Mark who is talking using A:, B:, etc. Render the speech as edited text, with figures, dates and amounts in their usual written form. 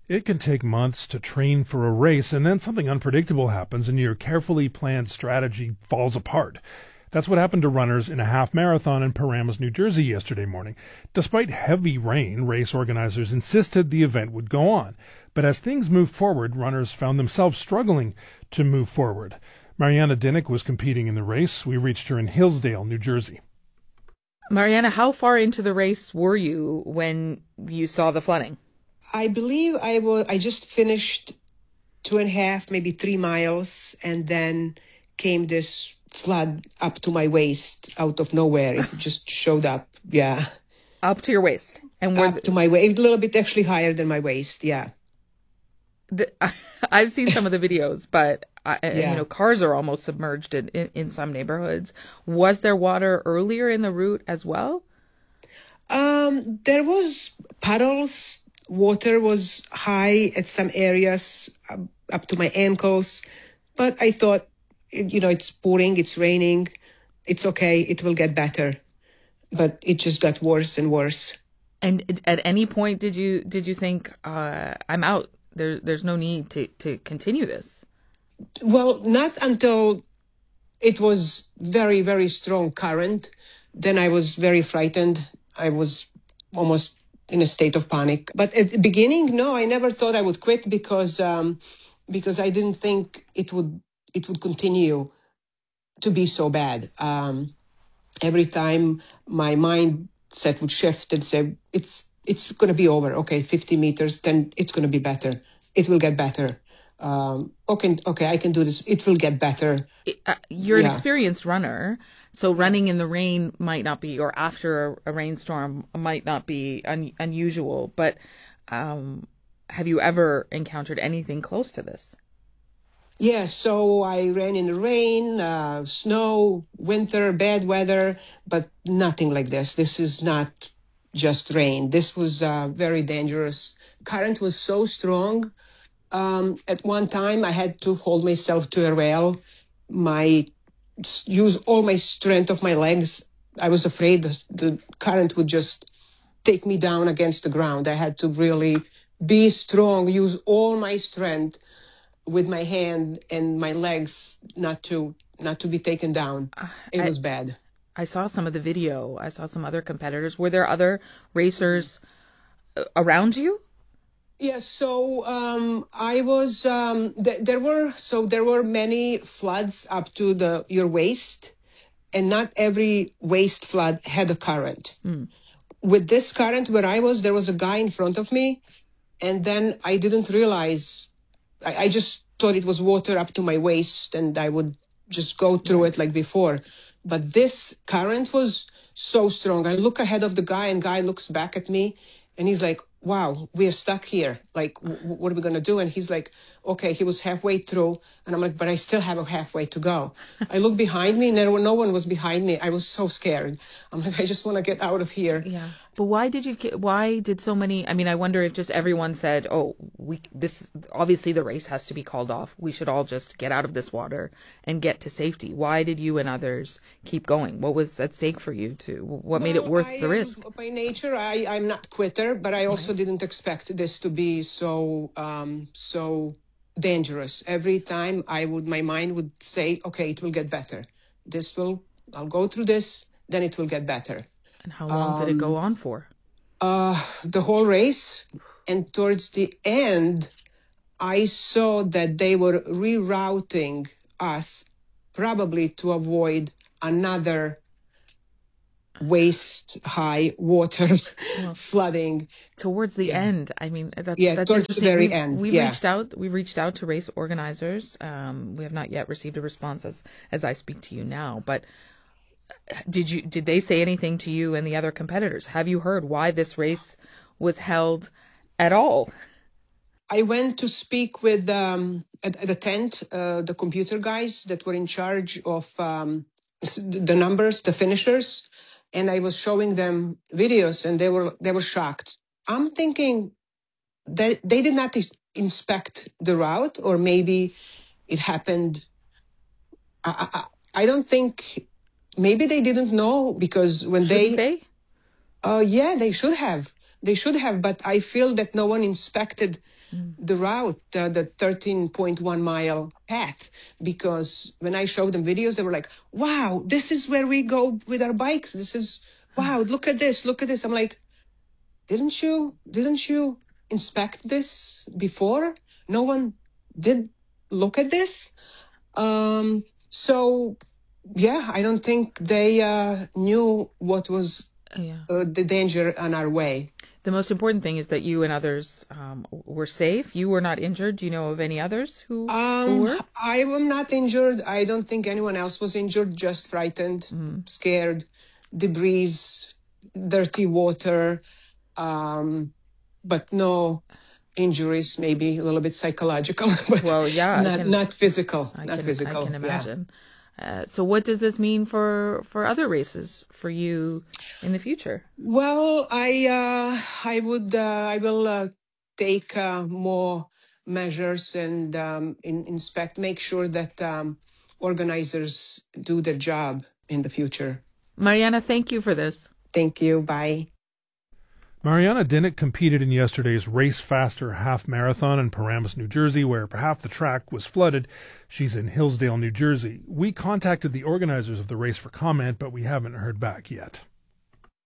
A: It can take months to train for a race, and then something unpredictable happens and your carefully planned strategy falls apart. That's what happened to runners in a half marathon in Paramus, New Jersey yesterday morning. Despite heavy rain, race organizers insisted the event would go on. But as things moved forward, runners found themselves struggling to move forward. Mariana Dinnick was competing in the race. We reached her in Hillsdale, New Jersey.
B: Mariana, how far into the race were you when you saw the flooding?
C: I believe I just finished 2.5, maybe 3 miles, and then came this flood up to my waist out of nowhere. It just showed up. Yeah.
B: Up to your waist. And
C: up to my waist, a little bit actually higher than my waist. Yeah.
B: I've seen some of the videos, but cars are almost submerged in some neighborhoods. Was there water earlier in the route as well?
C: There was puddles. Water was high at some areas, up to my ankles. But I thought, it's pouring, it's raining. It's okay. It will get better. But it just got worse and worse.
B: And at any point, did you think, I'm out? There's no need to continue this?
C: Well, not until it was very, very strong current. Then I was very frightened. I was almost in a state of panic. But at the beginning, no, I never thought I would quit because I didn't think it would continue to be so bad. Every time my mindset would shift and say, it's going to be over. Okay, 50 meters, then it's going to be better. It will get better. Okay, I can do this. It will get better.
B: You're an experienced runner, so running in the rain might not be, or after a rainstorm might not be unusual. But have you ever encountered anything close to this?
C: Yeah, so I ran in the rain, snow, winter, bad weather, but nothing like this. This is not just rain. This was very dangerous. Current was so strong. At one time, I had to hold myself to a rail, use all my strength of my legs. I was afraid the current would just take me down against the ground. I had to really be strong, use all my strength with my hand and my legs not to be taken down. It was bad.
B: I saw some of the video. I saw some other competitors. Were there other racers around you?
C: Yes, so I was. There were many floods up to your waist, and not every waist flood had a current. With this current, where I was, there was a guy in front of me, and then I didn't realize. I just thought it was water up to my waist, and I would just go through it like before. But this current was so strong. I look ahead of the guy, and guy looks back at me, and he's like, wow, we're stuck here. Like, what are we going to do? And he's like, okay, he was halfway through. And I'm like, but I still have a halfway to go. I look behind me, and no one was behind me. I was so scared. I'm like, I just want to get out of here.
B: Yeah. But why did so many, I mean, I wonder if just everyone said, obviously the race has to be called off. We should all just get out of this water and get to safety. Why did you and others keep going? What was at stake for you what made it worth the risk?
C: By nature, I'm not quitter, but I also didn't expect this to be so dangerous. Every time my mind would say, okay, it will get better. I'll go through this, then it will get better.
B: And how long did it go on for?
C: The whole race. And towards the end, I saw that they were rerouting us probably to avoid another waist-high water flooding.
B: Towards the end. I mean, that's
C: towards the very end.
B: We reached out to race organizers. We have not yet received a response as I speak to you now, but did they say anything to you and the other competitors? Have you heard why this race was held at all?
C: I went to speak with at the tent, the computer guys that were in charge of the numbers, the finishers, and I was showing them videos, and they were shocked. I'm thinking that they did not inspect the route, or maybe it happened. I don't think. Maybe they didn't know, because when
B: Shouldn't they?
C: Yeah, they should have. They should have, but I feel that no one inspected the route, the 13.1 mile path, because when I showed them videos, they were like, wow, this is where we go with our bikes. This is, wow, look at this, look at this. I'm like, didn't you inspect this before? No one did look at this. So yeah, I don't think they knew what was the danger on our way.
B: The most important thing is that you and others were safe. You were not injured. Do you know of any others who were?
C: I am not injured. I don't think anyone else was injured, just frightened, scared, debris, dirty water, but no injuries, maybe a little bit psychological, but
B: well, yeah,
C: not physical.
B: I can imagine. So what does this mean for other races for you in the future?
C: Well, I will take more measures and inspect, make sure that organizers do their job in the future.
B: Mariana, thank you for this.
C: Thank you. Bye.
A: Mariana Dinnick competed in yesterday's Race Faster half marathon in Paramus, New Jersey, where half the track was flooded. She's in Hillsdale, New Jersey. We contacted the organizers of the race for comment, but we haven't heard back yet.